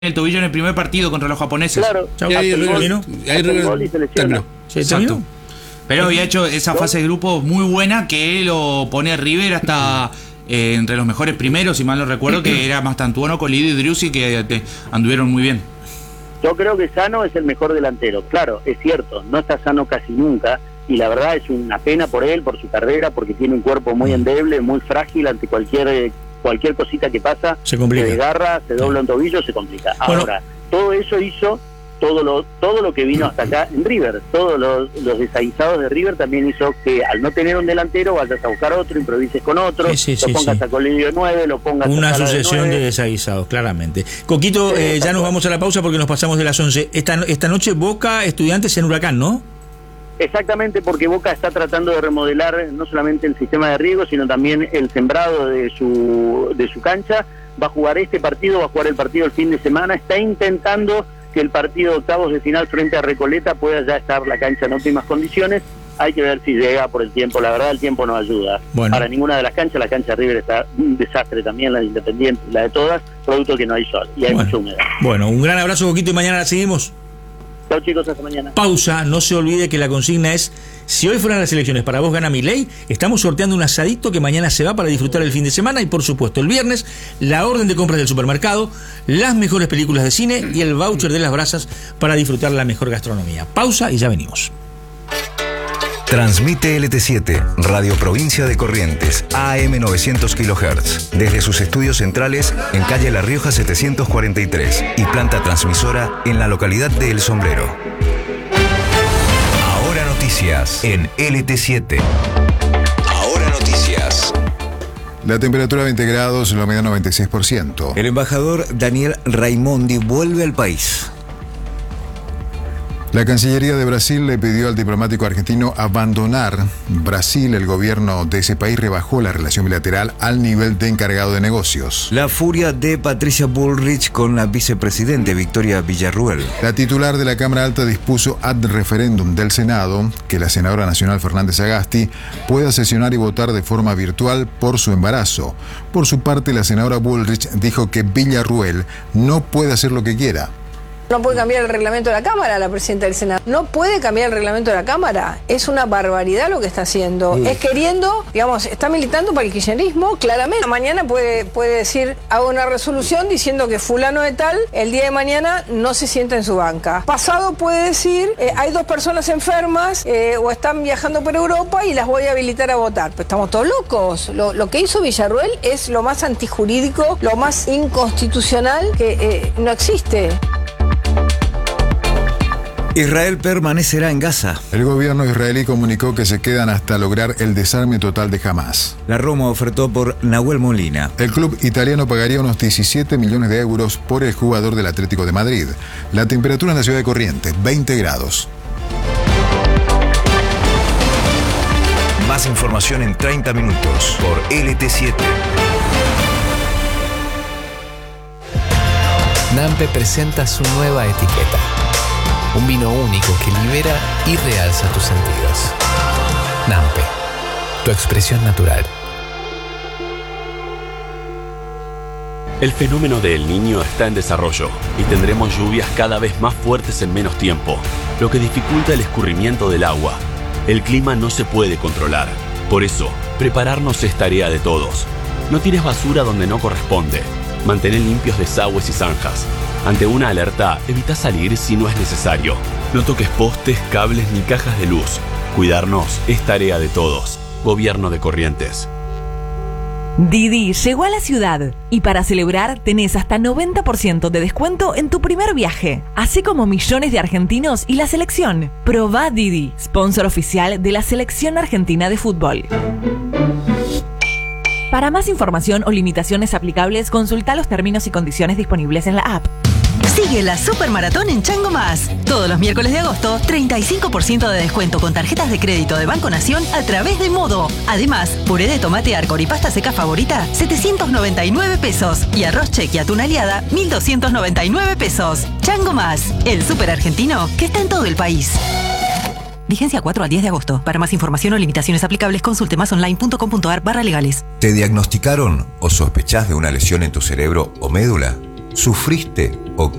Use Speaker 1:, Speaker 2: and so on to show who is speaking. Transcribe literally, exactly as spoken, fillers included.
Speaker 1: el tobillo en el primer partido contra los japoneses.
Speaker 2: Claro.
Speaker 3: Y ahí River, ahí River terminó.
Speaker 1: Sí, exacto. Pero había hecho esa fase de grupo muy buena que lo pone a River hasta eh, entre los mejores primeros, si mal no recuerdo, que era Mastantuono, Colidio y Driussi, que te, anduvieron muy bien.
Speaker 2: Yo creo que Sano es el mejor delantero. Claro, es cierto, no está sano casi nunca, y la verdad es una pena por él, por su carrera, porque tiene un cuerpo muy endeble, muy frágil ante cualquier cualquier cosita que pasa, se complica, se desgarra, se dobla un tobillo, se complica.
Speaker 3: Bueno.
Speaker 2: Ahora, todo eso hizo todo lo todo lo que vino hasta acá en River, todos los, los desaguisados de River también hizo que al no tener un delantero vayas a buscar otro, improvises con otro,
Speaker 3: sí, sí,
Speaker 2: lo pongas
Speaker 3: sí.
Speaker 2: a Colidio de nueve, lo pongas
Speaker 3: una
Speaker 2: a Sala
Speaker 3: sucesión
Speaker 2: de,
Speaker 3: de
Speaker 2: nueve.
Speaker 3: desaguisados, claramente. Coquito,
Speaker 2: Sí,
Speaker 3: eh, ya nos vamos a la pausa porque nos pasamos de las once. Esta, esta noche Boca, Estudiantes en Huracán, ¿no?
Speaker 2: Exactamente, porque Boca está tratando de remodelar no solamente el sistema de riego, sino también el sembrado de su de su cancha. Va a jugar este partido, va a jugar el partido el fin de semana, está intentando que el partido de octavos de final frente a Recoleta pueda ya estar la cancha en óptimas condiciones. Hay que ver si llega por el tiempo, la verdad el tiempo no ayuda.
Speaker 3: Bueno.
Speaker 2: Para ninguna de las canchas, la cancha de River está un desastre también, la de Independiente, la de todas, producto que no hay sol y hay
Speaker 3: Bueno.
Speaker 2: mucha humedad.
Speaker 3: Bueno, un gran abrazo, Coquito, y mañana la seguimos.
Speaker 2: Chao chicos, hasta mañana.
Speaker 3: Pausa, no se olvide que la consigna es: si hoy fueran las elecciones, para vos gana Milei. Estamos sorteando un asadito que mañana se va para disfrutar el fin de semana, y por supuesto el viernes la orden de compras del supermercado, las mejores películas de cine y el voucher de las brasas para disfrutar la mejor gastronomía. Pausa y ya venimos.
Speaker 4: Transmite L T siete, Radio Provincia de Corrientes, A M novecientos kilohertz, desde sus estudios centrales en calle La Rioja setecientos cuarenta y tres y planta transmisora en la localidad de El Sombrero. Ahora noticias en L T siete. Ahora noticias.
Speaker 5: La temperatura veinte grados, la humedad noventa y seis por ciento.
Speaker 4: El embajador Daniel Raimondi vuelve al país.
Speaker 5: La Cancillería de Brasil le pidió al diplomático argentino abandonar Brasil. El gobierno de ese país rebajó la relación bilateral al nivel de encargado de negocios.
Speaker 4: La furia de Patricia Bullrich con la vicepresidente Victoria Villarruel.
Speaker 5: La titular de la Cámara Alta dispuso ad referéndum del Senado que la senadora nacional Fernández Agasti pueda sesionar y votar de forma virtual por su embarazo. Por su parte, la senadora Bullrich dijo que Villarruel no puede hacer lo que quiera.
Speaker 6: No puede cambiar el reglamento de la Cámara, la presidenta del Senado. No puede cambiar el reglamento de la Cámara. Es una barbaridad lo que está haciendo. Mm. Es queriendo, digamos, está militando para el kirchnerismo, claramente. Mañana puede, puede decir, hago una resolución diciendo que fulano de tal, el día de mañana no se sienta en su banca. Pasado puede decir, eh, hay dos personas enfermas eh, o están viajando por Europa y las voy a habilitar a votar. Pues estamos todos locos. Lo, lo que hizo Villarruel es lo más antijurídico, lo más inconstitucional que eh, no existe.
Speaker 4: Israel permanecerá en Gaza.
Speaker 5: El gobierno israelí comunicó que se quedan hasta lograr el desarme total de Hamas.
Speaker 4: La Roma ofertó por Nahuel Molina.
Speaker 5: El club italiano pagaría unos diecisiete millones de euros por el jugador del Atlético de Madrid. La temperatura en la ciudad de Corrientes, veinte grados.
Speaker 4: Más información en treinta minutos por L T siete.
Speaker 7: Nampe presenta su nueva etiqueta. Un vino único que libera y realza tus sentidos. Nampe, tu expresión natural.
Speaker 8: El fenómeno de El Niño está en desarrollo y tendremos lluvias cada vez más fuertes en menos tiempo, lo que dificulta el escurrimiento del agua. El clima no se puede controlar. Por eso, prepararnos es tarea de todos. No tires basura donde no corresponde. Mantén limpios desagües y zanjas. Ante una alerta, evita salir si no es necesario. No toques postes, cables ni cajas de luz. Cuidarnos es tarea de todos. Gobierno de Corrientes.
Speaker 9: Didi llegó a la ciudad y para celebrar tenés hasta noventa por ciento de descuento en tu primer viaje, así como millones de argentinos y la selección. Probá Didi, sponsor oficial de la Selección Argentina de Fútbol. Para más información o limitaciones aplicables, consulta los términos y condiciones disponibles en la app.
Speaker 10: Sigue la Supermaratón en Chango Más. Todos los miércoles de agosto, treinta y cinco por ciento de descuento con tarjetas de crédito de Banco Nación a través de Modo. Además, puré de tomate Arcor y pasta seca favorita, setecientos noventa y nueve pesos. Y arroz cheque atún aliada, mil doscientos noventa y nueve pesos. Chango Más, el súper argentino que está en todo el país. Vigencia cuatro al diez de agosto. Para más información o limitaciones aplicables, consulte masonline.com.ar barra legales.
Speaker 4: ¿Te diagnosticaron o sospechás de una lesión en tu cerebro o médula? ¿Sufriste o